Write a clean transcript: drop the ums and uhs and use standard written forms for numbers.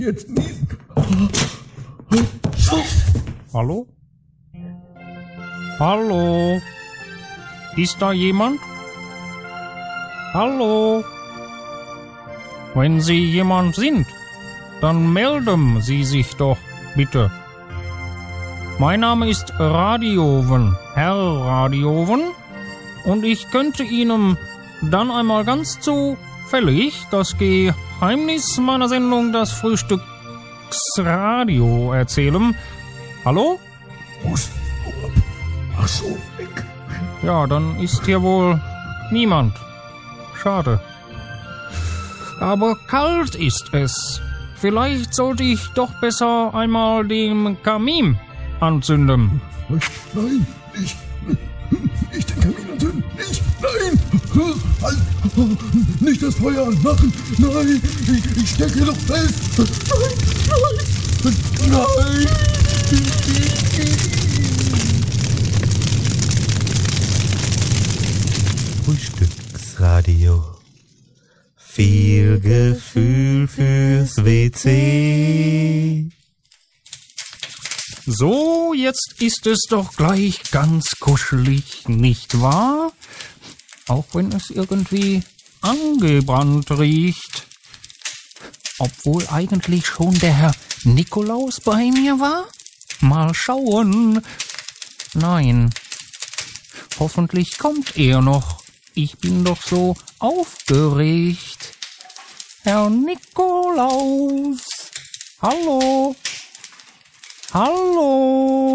Jetzt niesen. Hallo? Hallo? Ist da jemand? Hallo? Wenn Sie jemand sind, dann melden Sie sich doch bitte. Mein Name ist Radioven, Herr Radioven, und ich könnte Ihnen dann einmal ganz zufällig das Geheimnis meiner Sendung, das Frühstücksradio, erzählen. Hallo? Ach so, weg. Ja, dann ist hier wohl niemand. Schade. Aber kalt ist es. Vielleicht sollte ich doch besser einmal den Kamin anzünden. Nein, nicht den Kamin anzünden. Nein. Halt. Nicht das Feuer anmachen. Nein, ich stecke doch fest. Nein. Frühstücksradio. Viel Gefühl fürs WC. So, jetzt ist es doch gleich ganz kuschelig, nicht wahr? Auch wenn es irgendwie angebrannt riecht. Obwohl eigentlich schon der Herr Nikolaus bei mir war? Mal schauen. Nein. Hoffentlich kommt er noch. Ich bin doch so aufgeregt. Herr Nikolaus. Hallo. Hallo.